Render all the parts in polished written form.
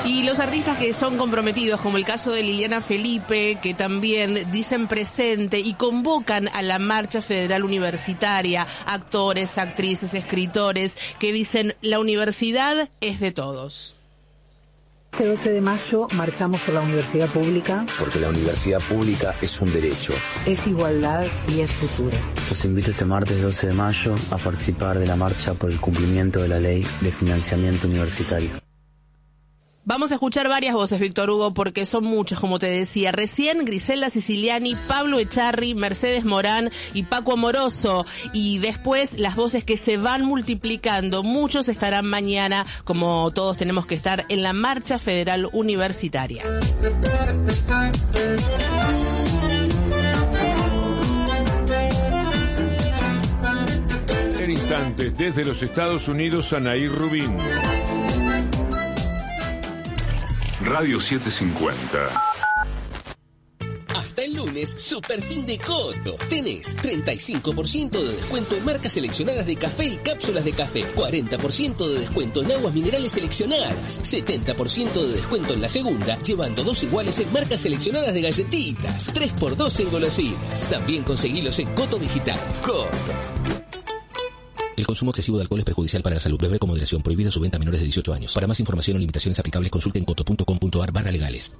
Y los artistas que son comprometidos, como el caso de Liliana Felipe, que también dicen presente y convocan a la Marcha Federal Universitaria, actores, actrices, escritores, que dicen la universidad es de todos. Este 12 de mayo marchamos por la universidad pública. Porque la universidad pública es un derecho. Es igualdad y es futuro. Los invito este martes 12 de mayo a participar de la marcha por el cumplimiento de la ley de financiamiento universitario. Vamos a escuchar varias voces, Víctor Hugo, porque son muchas, como te decía. Recién Griselda Siciliani, Pablo Echarri, Mercedes Morán y Paco Amoroso. Y después las voces que se van multiplicando. Muchos estarán mañana, como todos tenemos que estar, en la Marcha Federal Universitaria. En instantes, desde los Estados Unidos, Anaí Rubín. Radio 750. Hasta el lunes, super fin de Coto. Tenés 35% de descuento en marcas seleccionadas de café y cápsulas de café, 40% de descuento en aguas minerales seleccionadas, 70% de descuento en la segunda, llevando 2 iguales en marcas seleccionadas de galletitas, 3x2 en golosinas. También conseguilos en Coto Digital. Coto. El consumo excesivo de alcohol es perjudicial para la salud. Beber con moderación. Prohibida su venta a menores de 18 años. Para más información o limitaciones aplicables, consulten coto.com.ar/legales.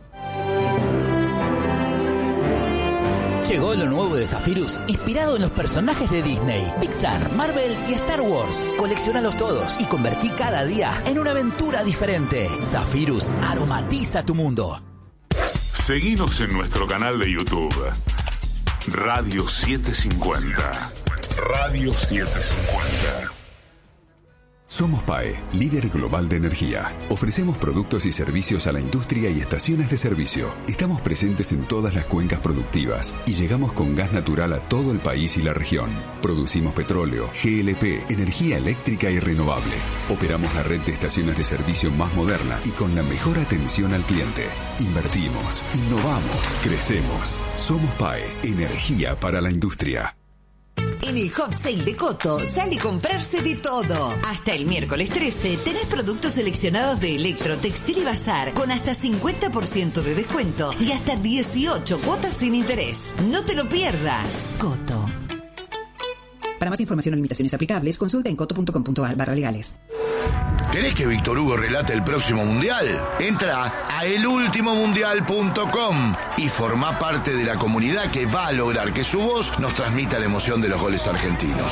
Llegó lo nuevo de Zephyrus, inspirado en los personajes de Disney, Pixar, Marvel y Star Wars. Colecciónalos todos y convertí cada día en una aventura diferente. Zephyrus aromatiza tu mundo. Seguinos en nuestro canal de YouTube. Radio 750. Radio 750. Somos PAE, líder global de energía. Ofrecemos productos y servicios a la industria y estaciones de servicio. Estamos presentes en todas las cuencas productivas y llegamos con gas natural a todo el país y la región. Producimos petróleo, GLP, energía eléctrica y renovable. Operamos la red de estaciones de servicio más moderna y con la mejor atención al cliente. Invertimos, innovamos, crecemos. Somos PAE, energía para la industria. En el Hot Sale de Coto sale a comprarse de todo. Hasta el miércoles 13 tenés productos seleccionados de Electro, Textil y Bazar con hasta 50% de descuento y hasta 18 cuotas sin interés. No te lo pierdas. Coto. Para más información o limitaciones aplicables, consulta en coto.com.ar/legales. ¿Querés que Víctor Hugo relate el próximo mundial? Entra a elultimomundial.com y formá parte de la comunidad que va a lograr que su voz nos transmita la emoción de los goles argentinos.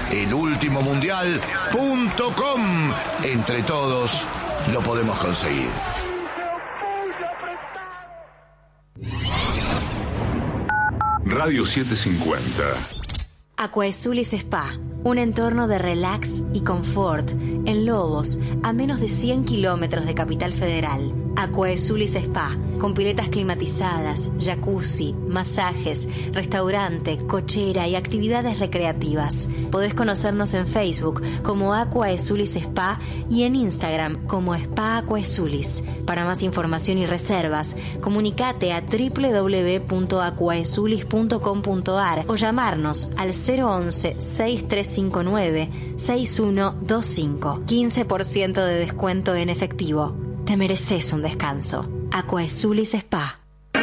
elultimomundial.com. Entre todos lo podemos conseguir. Radio 750. Aquaesulis Spa, un entorno de relax y confort en Lobos, a menos de 100 kilómetros de Capital Federal. Aquaesulis Spa, con piletas climatizadas, jacuzzi, masajes, restaurante, cochera y actividades recreativas. Podés conocernos en Facebook como Aquaesulis Spa y en Instagram como Spa Aquaesulis. Para más información y reservas, comunicate a www.aquaesulis.com.ar o llamarnos al 011-6359-6125. 15% de descuento en efectivo. Te mereces un descanso. Aquaesulis Spa.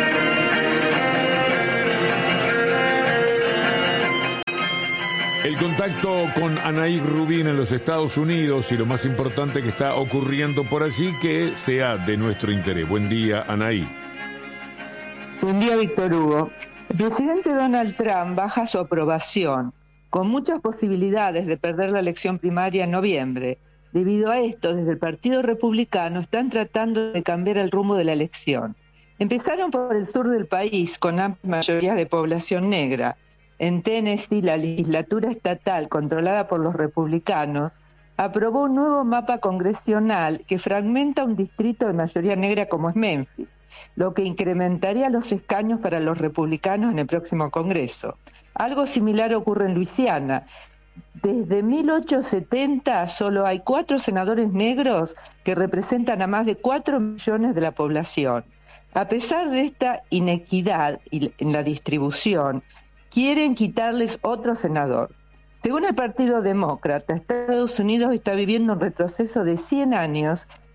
El contacto con Anaí Rubín en los Estados Unidos y lo más importante que está ocurriendo por allí que sea de nuestro interés. Buen día, Anaí. Buen día, Víctor Hugo. El presidente Donald Trump baja su aprobación, con muchas posibilidades de perder la elección primaria en noviembre. Debido a esto, desde el Partido Republicano están tratando de cambiar el rumbo de la elección. Empezaron por el sur del país, con amplias mayorías de población negra. En Tennessee, la legislatura estatal, controlada por los republicanos, aprobó un nuevo mapa congresional que fragmenta un distrito de mayoría negra como es Memphis, lo que incrementaría los escaños para los republicanos en el próximo Congreso. Algo similar ocurre en Luisiana. Desde 1870 solo hay 4 senadores negros que representan a más de 4 millones de la población. A pesar de esta inequidad en la distribución, quieren quitarles otro senador. Según el Partido Demócrata, Estados Unidos está viviendo un retroceso de 100 años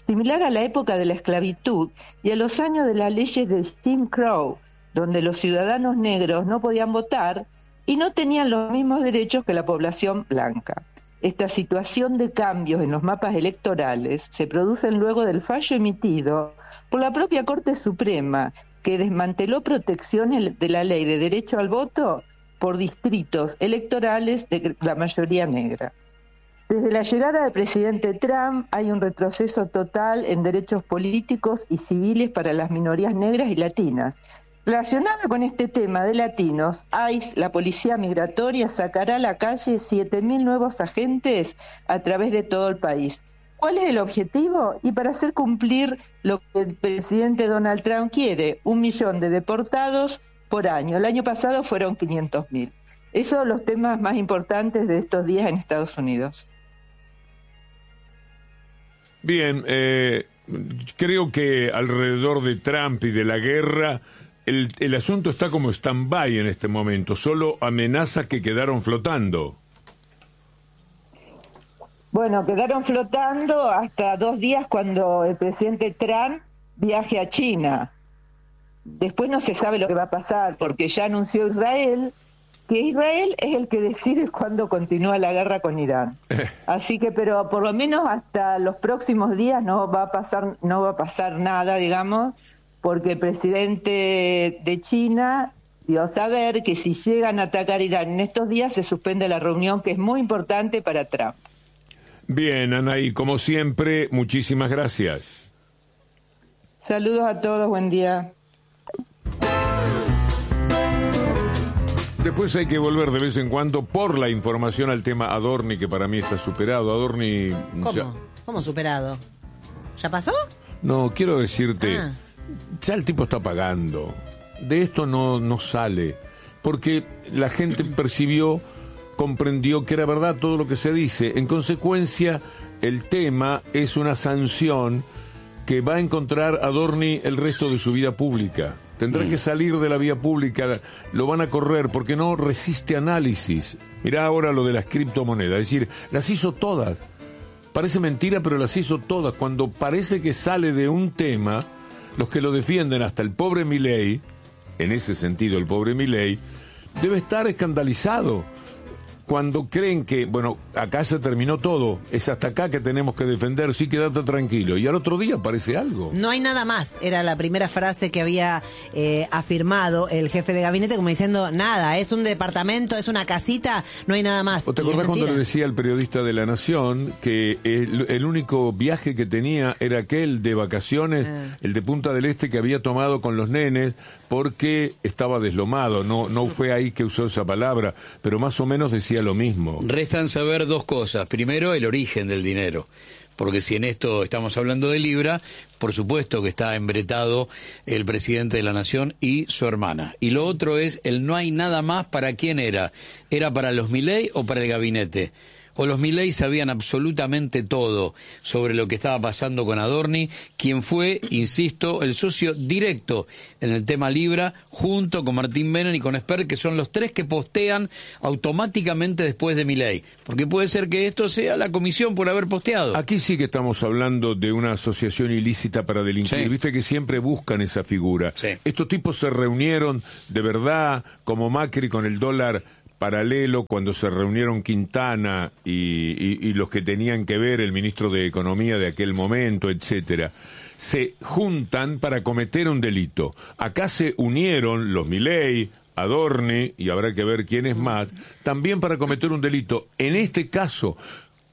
similar a la época de la esclavitud y a los años de las leyes de Jim Crow, donde los ciudadanos negros no podían votar y no tenían los mismos derechos que la población blanca. Esta situación de cambios en los mapas electorales se producen luego del fallo emitido por la propia Corte Suprema, que desmanteló protecciones de la ley de derecho al voto por distritos electorales de la mayoría negra. Desde la llegada del presidente Trump hay un retroceso total en derechos políticos y civiles para las minorías negras y latinas. Relacionado con este tema de latinos, ICE, la policía migratoria, sacará a la calle 7.000 nuevos agentes a través de todo el país. ¿Cuál es el objetivo? Y para hacer cumplir lo que el presidente Donald Trump quiere, 1 millón de deportados por año. El año pasado fueron 500.000. Esos son los temas más importantes de estos días en Estados Unidos. Bien, creo que alrededor de Trump y de la guerra, el asunto está como stand-by en este momento, solo amenazas que quedaron flotando. Bueno, quedaron flotando hasta 2 días cuando el presidente Trump viaje a China. Después no se sabe lo que va a pasar, porque ya anunció Israel que Israel es el que decide cuándo continúa la guerra con Irán. Así que, pero por lo menos hasta los próximos días no va a pasar nada, digamos, porque el presidente de China dio a saber que si llegan a atacar Irán en estos días se suspende la reunión, que es muy importante para Trump. Bien, Anaí, como siempre, muchísimas gracias. Saludos a todos, buen día. Después hay que volver de vez en cuando por la información al tema Adorni, que para mí está superado. Adorni... ¿Cómo? ¿Cómo superado? ¿Ya pasó? No, quiero decirte, ya el tipo está pagando. De esto no sale, porque la gente comprendió que era verdad todo lo que se dice. En consecuencia, el tema es una sanción que va a encontrar Adorni el resto de su vida pública. Tendrá que salir de la vía pública, lo van a correr porque no resiste análisis. Mirá ahora lo de las criptomonedas, es decir, las hizo todas. Parece mentira, pero las hizo todas. Cuando parece que sale de un tema, los que lo defienden, hasta el pobre Milei, en ese sentido el pobre Milei, debe estar escandalizado. Cuando creen que, bueno, acá se terminó todo, es hasta acá que tenemos que defender, sí, quédate tranquilo, y al otro día aparece algo. No hay nada más, era la primera frase que había afirmado el jefe de gabinete, como diciendo, nada, es un departamento, es una casita, no hay nada más. ¿O te acordás cuando le decía al periodista de La Nación que el único viaje que tenía era aquel de vacaciones, el de Punta del Este, que había tomado con los nenes, porque estaba deslomado? No fue ahí que usó esa palabra, pero más o menos decía lo mismo. Restan saber 2 cosas. Primero, el origen del dinero. Porque si en esto estamos hablando de Libra, por supuesto que está embretado el presidente de la Nación y su hermana. Y lo otro es, el no hay nada más, ¿para quién era? ¿Era para los Milei o para el gabinete? O los Milei sabían absolutamente todo sobre lo que estaba pasando con Adorni, quien fue, insisto, el socio directo en el tema Libra, junto con Martín Menem y con Esper, que son los 3 que postean automáticamente después de Milei. Porque puede ser que esto sea la comisión por haber posteado. Aquí sí que estamos hablando de una asociación ilícita para delinquir. Sí. Viste que siempre buscan esa figura. Sí. Estos tipos se reunieron de verdad, como Macri con el dólar paralelo, cuando se reunieron Quintana y los que tenían que ver, el ministro de Economía de aquel momento, etcétera, se juntan para cometer un delito. Acá se unieron los Milei, Adorni, y habrá que ver quién es más, también para cometer un delito. En este caso,